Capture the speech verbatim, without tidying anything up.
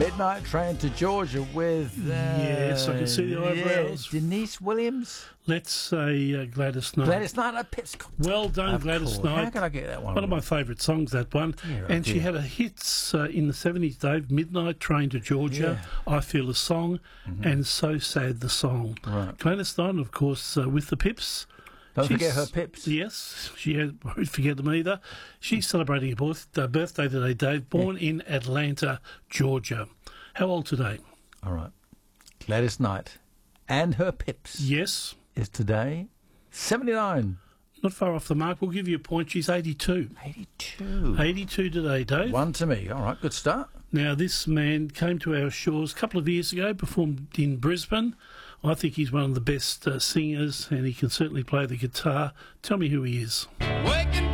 Midnight Train to Georgia with... Uh, yes, I can see the eyebrows. Yeah, Denise Williams. Let's say uh, Gladys Knight. Gladys Knight at Pips. Well done, Of Gladys course. Knight. How can I get that one? One of my favourite songs, that one. Dear, oh and she dear. had a hits uh, in the seventies, Dave. Midnight Train to Georgia, Yeah. I Feel a Song, Mm-hmm. and So Sad the Song. Right. Gladys Knight, of course, uh, with the Pips. Don't She's- forget her Pips. Yes, she had, won't forget them either. She's celebrating her birth, uh, birthday today, Dave, born in Atlanta, Georgia. How old today? All right. Gladys Knight and her Pips Yes, is today seventy-nine. not far off the mark. We'll give you a point. She's eighty-two. eighty-two. eighty-two today, Dave. One to me. All right, good start. Now, this man came to our shores a couple of years ago, performed in Brisbane. I think he's one of the best uh, singers, and he can certainly play the guitar. Tell me who he is. Waking